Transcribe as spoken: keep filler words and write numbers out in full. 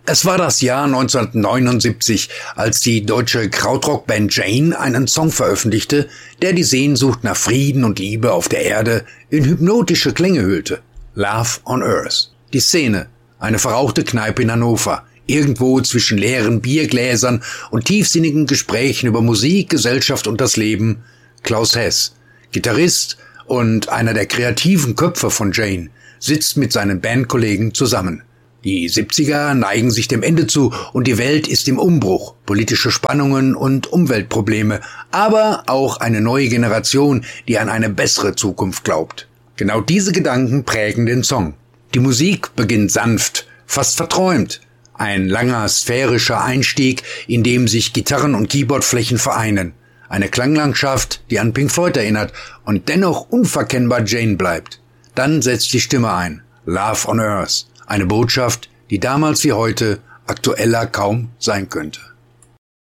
Es war das Jahr neunzehnhundertneunundsiebzig, als die deutsche Krautrock-Band Jane einen Song veröffentlichte, der die Sehnsucht nach Frieden und Liebe auf der Erde in hypnotische Klänge hüllte. Love on Earth. Die Szene: eine verrauchte Kneipe in Hannover, irgendwo zwischen leeren Biergläsern und tiefsinnigen Gesprächen über Musik, Gesellschaft und das Leben. Klaus Hess, Gitarrist und einer der kreativen Köpfe von Jane, sitzt mit seinen Bandkollegen zusammen. Die siebziger neigen sich dem Ende zu und die Welt ist im Umbruch, politische Spannungen und Umweltprobleme, aber auch eine neue Generation, die an eine bessere Zukunft glaubt. Genau diese Gedanken prägen den Song. Die Musik beginnt sanft, fast verträumt. Ein langer sphärischer Einstieg, in dem sich Gitarren- und Keyboardflächen vereinen. Eine Klanglandschaft, die an Pink Floyd erinnert und dennoch unverkennbar Jane bleibt. Dann setzt die Stimme ein. Love on Earth. Eine Botschaft, die damals wie heute aktueller kaum sein könnte.